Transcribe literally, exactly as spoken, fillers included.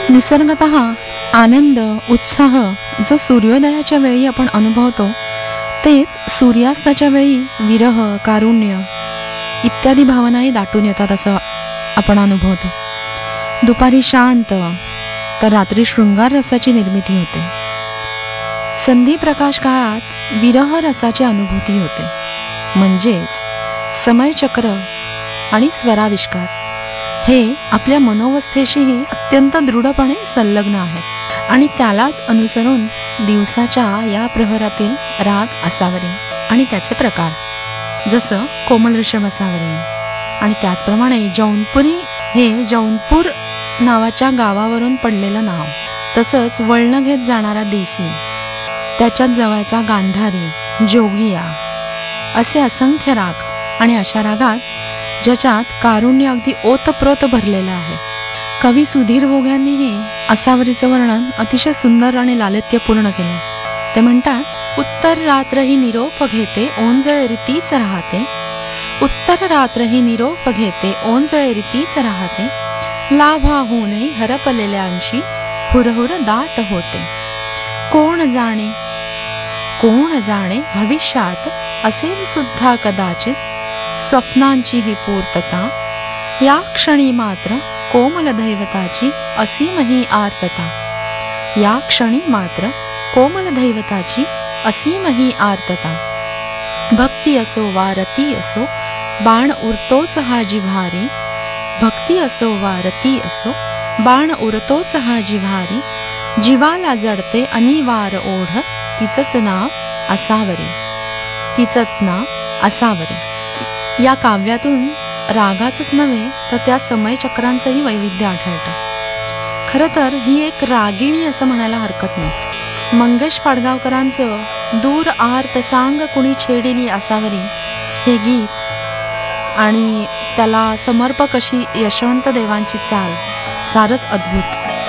निसर्गतः आनंद उत्साह जो सूर्योदयाच्या वेळी आपण अनुभवतो तेच सूर्यास्ताच्या वेळी विरह कारुण्य इत्यादी भावनाही दाटून येतात असं आपण अनुभवतो. दुपारी शांत तर रात्री शृंगार रसाची निर्मिती होते. संधी प्रकाश काळात विरह रसाची अनुभूती होते. म्हणजेच समयचक्र आणि स्वराविष्कार हे आपल्या मनोवस्थेशीही अत्यंत दृढपणे संलग्न आहेत आणि त्यालाच अनुसरून दिवसाच्या या प्रहरातील राग असावरी आणि त्याचे प्रकार जसं कोमल ऋषभ असावरी आणि त्याचप्रमाणे जौनपुरी हे जौनपूर नावाच्या गावावरून पडलेलं नाव, तसंच वळण घेत जाणारा देसी, त्याच्यात जवळचा गांधारी जोगिया असे असंख्य राग आणि अशा रागात ज्याच्यात कारुण्य अगदी ओतप्रोत भरलेलं आहे. कवी सुधीर भोग्यांनीही असावरीचं वर्णन अतिशय सुंदर आणि लालित्यपूर्ण केलं. ते म्हणतात, उत्तर रात्र ही निरोप घेते ओंजळे रीतीच राहते, उत्तर रात्र ही निरोप घेते ओंजळे रीतीच राहते, लाभाहूनही हरपलेल्यांची हुरहुर दाट होते. कोण जाणे कोण जाणे भविष्यात असेल सुद्धा कदाचित स्वप्नांची ही पूर्तता, या क्षणी मात्र कोमल दैवताची असीम ही आर्तता, या क्षणी मात्र कोमल दैवताची असीम ही आर्तता. भक्ती असो वा रती असो बाण उरतोच हा जिव्हारी, भक्ती असो वा रती असो बाण उरतोच हा जिव्हारी, जीवाला जडते अनिवार ओढ तिचंच नाव असावरी, तिचंच नाव असावरी. या काव्यातून रागाचंच नव्हे तर त्या समयचक्रांचंही वैविध्य आढळतं. खरं तर ही एक रागिणी असं म्हणायला हरकत नाही. मंगेश पाडगावकरांचं दूर आर्त सांग कुणी छेडिली असावरी हे गीत आणि त्याला समर्पक अशी यशवंत देवांची चाल सारच अद्भुत.